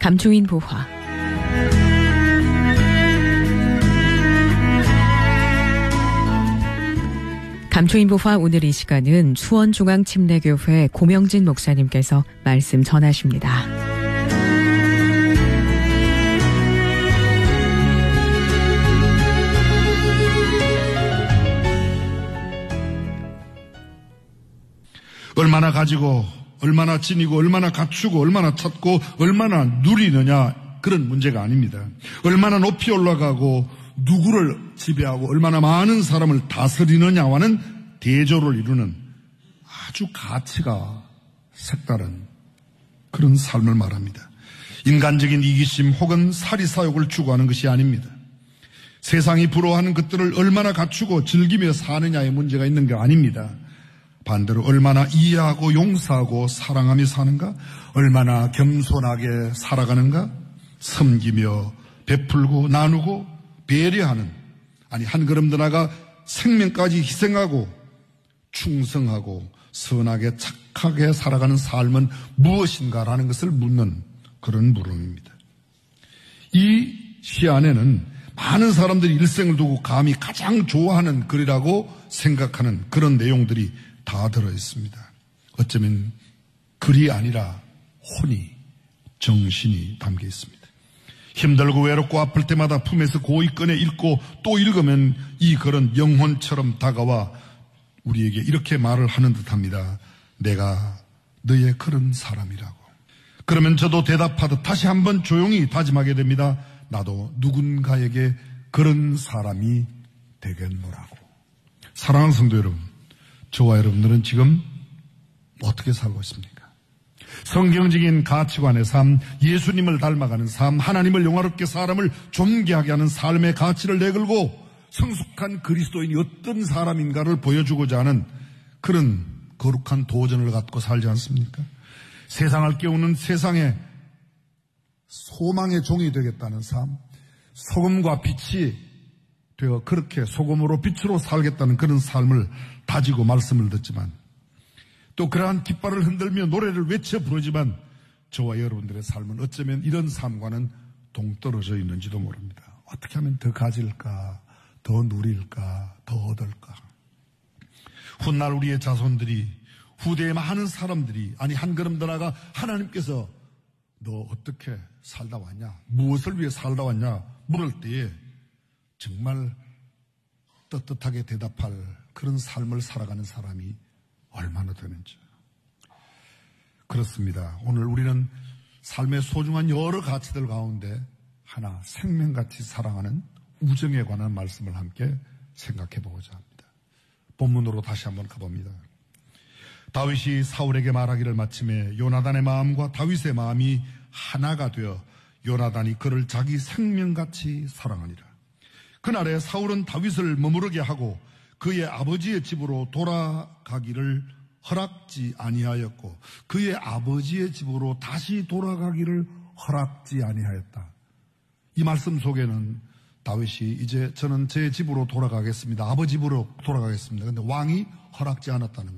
감초인 보화. 감초인 보화 오늘 이 시간은 수원중앙침례교회 고명진 목사님께서 말씀 전하십니다. 얼마나 가지고 얼마나 지니고 얼마나 갖추고 얼마나 찾고 얼마나 누리느냐 그런 문제가 아닙니다. 얼마나 높이 올라가고 누구를 지배하고 얼마나 많은 사람을 다스리느냐와는 대조를 이루는 아주 가치가 색다른 그런 삶을 말합니다. 인간적인 이기심 혹은 사리사욕을 추구하는 것이 아닙니다. 세상이 부러워하는 것들을 얼마나 갖추고 즐기며 사느냐의 문제가 있는 게 아닙니다. 반대로 얼마나 이해하고 용서하고 사랑하며 사는가, 얼마나 겸손하게 살아가는가, 섬기며 베풀고 나누고 배려하는, 아니 한 걸음 더 나아가 생명까지 희생하고 충성하고 선하게 착하게 살아가는 삶은 무엇인가라는 것을 묻는 그런 물음입니다. 이 시 안에는 많은 사람들이 일생을 두고 감히 가장 좋아하는 글이라고 생각하는 그런 내용들이 다 들어있습니다. 어쩌면 글이 아니라 혼이, 정신이 담겨 있습니다. 힘들고 외롭고 아플 때마다 품에서 고이 꺼내 읽고 또 읽으면 이 글은 영혼처럼 다가와 우리에게 이렇게 말을 하는 듯합니다. 내가 너의 그런 사람이라고. 그러면 저도 대답하듯 다시 한번 조용히 다짐하게 됩니다. 나도 누군가에게 그런 사람이 되겠노라고. 사랑하는 성도 여러분, 저와 여러분들은 지금 어떻게 살고 있습니까? 성경적인 가치관의 삶, 예수님을 닮아가는 삶, 하나님을 영화롭게 사람을 존귀하게 하는 삶의 가치를 내걸고 성숙한 그리스도인이 어떤 사람인가를 보여주고자 하는 그런 거룩한 도전을 갖고 살지 않습니까? 세상을 깨우는 세상의 소망의 종이 되겠다는 삶, 소금과 빛이 되어 그렇게 소금으로 빛으로 살겠다는 그런 삶을 다지고 말씀을 듣지만 또 그러한 깃발을 흔들며 노래를 외쳐 부르지만 저와 여러분들의 삶은 어쩌면 이런 삶과는 동떨어져 있는지도 모릅니다. 어떻게 하면 더 가질까, 더 누릴까, 더 얻을까. 훗날 우리의 자손들이, 후대의 많은 사람들이, 아니 한 걸음 더 나아가 하나님께서 너 어떻게 살다 왔냐, 무엇을 위해 살다 왔냐 물을 때에 정말 떳떳하게 대답할 그런 삶을 살아가는 사람이 얼마나 되는지. 그렇습니다. 오늘 우리는 삶의 소중한 여러 가치들 가운데 하나, 생명같이 사랑하는 우정에 관한 말씀을 함께 생각해 보고자 합니다. 본문으로 다시 한번 가봅니다. 다윗이 사울에게 말하기를 마침에 요나단의 마음과 다윗의 마음이 하나가 되어 요나단이 그를 자기 생명같이 사랑하니라. 그날에 사울은 다윗을 머무르게 하고 그의 아버지의 집으로 돌아가기를 허락지 아니하였고 그의 아버지의 집으로 다시 돌아가기를 허락지 아니하였다. 이 말씀 속에는 다윗이 이제 저는 제 집으로 돌아가겠습니다. 아버지 집으로 돌아가겠습니다. 그런데 왕이 허락지 않았다는